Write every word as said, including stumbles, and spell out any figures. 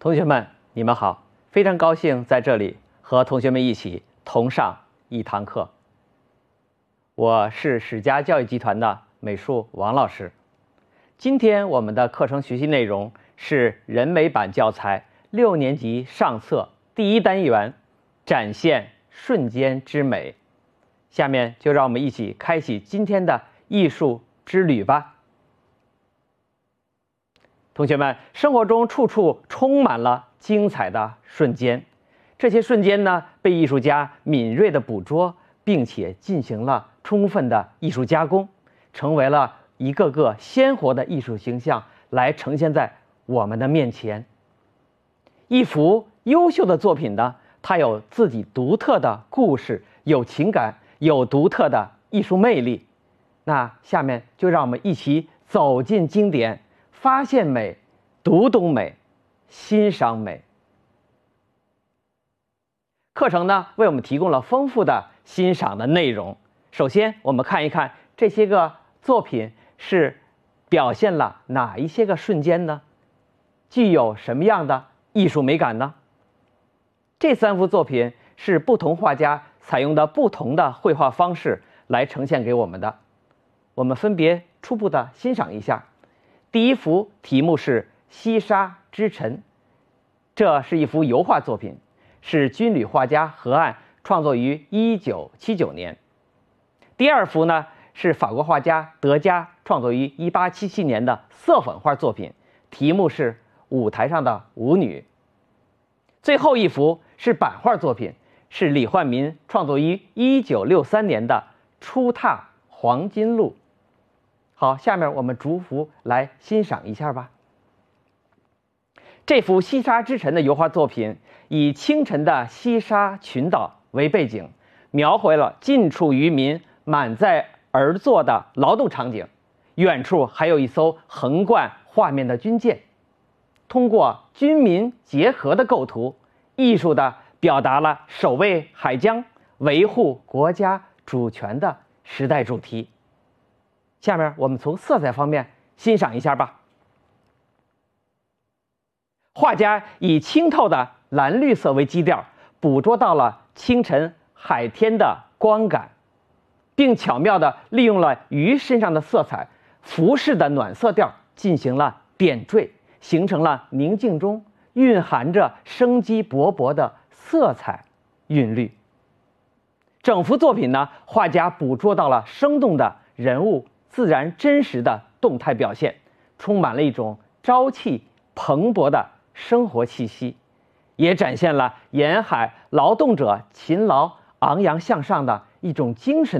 同学们，你们好！非常高兴在这里和同学们一起同上一堂课。我是史家教育集团的美术王老师。今天我们的课程学习内容是人美版教材六年级上册第一单元，展现瞬间之美。下面就让我们一起开启今天的艺术之旅吧。同学们，生活中处处充满了精彩的瞬间，这些瞬间呢，被艺术家敏锐地捕捉，并且进行了充分的艺术加工，成为了一个个鲜活的艺术形象，来呈现在我们的面前。一幅优秀的作品呢，它有自己独特的故事，有情感，有独特的艺术魅力。那下面就让我们一起走进经典，发现美，读懂美，欣赏美。课程呢，为我们提供了丰富的欣赏的内容。首先，我们看一看这些个作品是表现了哪一些个瞬间呢？具有什么样的艺术美感呢？这三幅作品是不同画家采用的不同的绘画方式来呈现给我们的。我们分别初步的欣赏一下。第一幅题目是《西沙之尘》，这是一幅油画作品，是军旅画家何岸创作于一九七九年。第二幅呢是法国画家德加创作于一八七七年的色粉画作品，题目是《舞台上的舞女》。最后一幅是版画作品，是李焕民创作于一九六三年的《初踏黄金路》。好，下面我们逐幅来欣赏一下吧。这幅《西沙之尘》的油画作品以清晨的西沙群岛为背景，描绘了近处渔民满载而坐的劳动场景，远处还有一艘横贯画面的军舰。通过军民结合的构图，艺术地表达了守卫海疆、维护国家主权的时代主题。下面我们从色彩方面欣赏一下吧。画家以清透的蓝绿色为基调，捕捉到了清晨海天的光感，并巧妙地利用了鱼身上的色彩、服饰的暖色调进行了点缀，形成了宁静中蕴含着生机勃勃的色彩韵律。整幅作品呢，画家捕捉到了生动的人物自然真实的动态表现，充满了一种朝气蓬勃的生活气息，也展现了沿海劳动者勤劳昂扬向上的一种精神